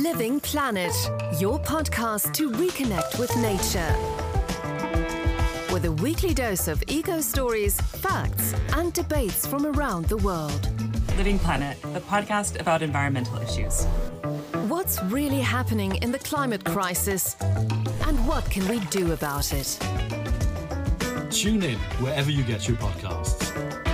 Living Planet, your podcast to reconnect with nature. With a weekly dose of eco stories, facts, and debates from around the world. Living Planet, the podcast about environmental issues. What's really happening in the climate crisis, and what can we do about it? Tune in wherever you get your podcasts.